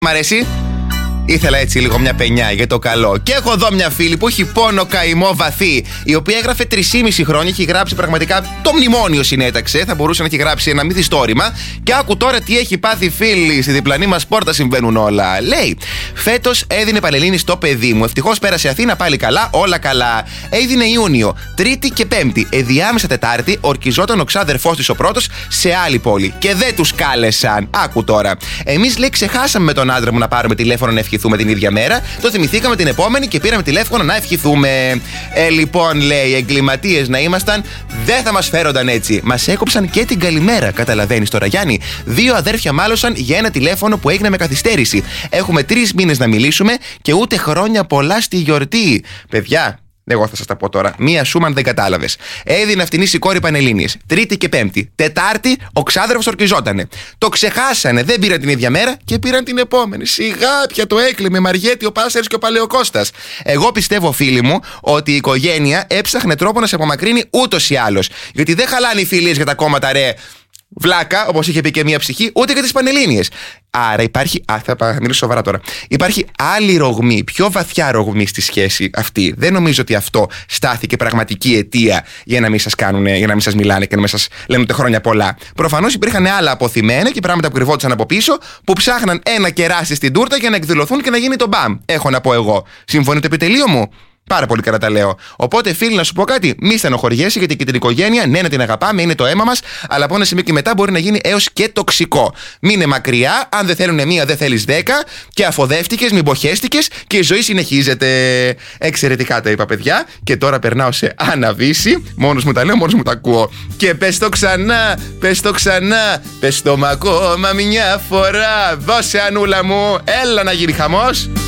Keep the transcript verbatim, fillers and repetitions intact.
Μ' αρέσει. Ήθελα έτσι λίγο μια πενιά για το καλό. Και έχω εδώ μια φίλη που έχει πόνο καημό βαθύ, η οποία έγραφε τρεισήμισι χρόνια, έχει γράψει πραγματικά το μνημόνιο συνέταξε. Θα μπορούσε να έχει γράψει ένα μυθιστόρημα. Και άκου τώρα τι έχει πάθει φίλη. Στη διπλανή μας πόρτα συμβαίνουν όλα. Λέει: φέτος έδινε Πανελλήνη στο παιδί μου. Ευτυχώς πέρασε Αθήνα πάλι καλά, όλα καλά. Έδινε Ιούνιο, Τρίτη και Πέμπτη. Εδιάμεσα Τετάρτη ορκιζόταν ο ξάδερφός της ο πρώτος σε άλλη πόλη. Και δεν τους κάλεσαν. Άκου τώρα. Εμείς λέει ξεχάσαμε με τον άντρα μου να πάρουμε τηλέφωνο να ευχηθούμε την ίδια μέρα. Το θυμηθήκαμε την επόμενη και πήραμε τηλέφωνο να ευχηθούμε. Ε, λοιπόν, λέει, εγκληματίες να ήμασταν, δεν θα μας φέρονταν έτσι. Μας έκοψαν και την καλημέρα. Καταλαβαίνεις τώρα, Γιάννη. Δύο αδέρφια μάλωσαν για ένα τηλέφωνο που έγινε με καθυστέρηση. Έχουμε τρεις μήνες να μιλήσουμε και ούτε χρόνια πολλά στη γιορτή. Παιδιά. Εγώ θα σας τα πω τώρα. Μία σούμαν δεν κατάλαβες. Έδινε αυτινής η κόρη Πανελλήνιες. Τρίτη και Πέμπτη. Τετάρτη ο ξάδερφος ορκιζότανε. Το ξεχάσανε. Δεν πήραν την ίδια μέρα και πήραν την επόμενη. Σιγά πια το έκλειμε Μαριέτη, ο Πάσερς και ο Παλαιοκώστας. Εγώ πιστεύω, φίλοι μου, ότι η οικογένεια έψαχνε τρόπο να σε απομακρύνει ούτως ή άλλως. Γιατί δεν χαλάνε οι φιλίες για τα κόμματα, ρε. Βλάκα, όπως είχε πει και μία ψυχή, ούτε για τις Πανελλήνιες. Άρα υπάρχει. Α, θα μιλήσω σοβαρά τώρα. Υπάρχει άλλη ρογμή, πιο βαθιά ρογμή στη σχέση αυτή. Δεν νομίζω ότι αυτό στάθηκε πραγματική αιτία για να μην σας κάνουν, για να μην σας μιλάνε και να μην σας λένε ούτε χρόνια πολλά. Προφανώς υπήρχαν άλλα αποθυμένα και πράγματα που κρυβόντουσαν από πίσω που ψάχναν ένα κεράσι στην τούρτα για να εκδηλωθούν και να γίνει το μπαμ. Έχω να πω εγώ. Συμφωνεί το επιτελείο μου? Πάρα πολύ καλά τα λέω. Οπότε, φίλοι, να σου πω κάτι, μη στενοχωριέσαι, γιατί και την οικογένεια, ναι, να την αγαπάμε, είναι το αίμα μας, αλλά από ένα σημείο και μετά μπορεί να γίνει έως και τοξικό. Μείνε μακριά, αν δεν θέλουν μία, δεν θέλεις δέκα, και αφοδεύτηκες, μην ποχέστηκες και η ζωή συνεχίζεται. Εξαιρετικά τα είπα, παιδιά, και τώρα περνάω σε αναβίση. Μόνος μου τα λέω, μόνος μου τα ακούω. Και πες το ξανά, πες το ξανά, πες το μ' ακόμα μια φορά. Δώσε, Ανούλα μου, έλα να γίνει χαμός.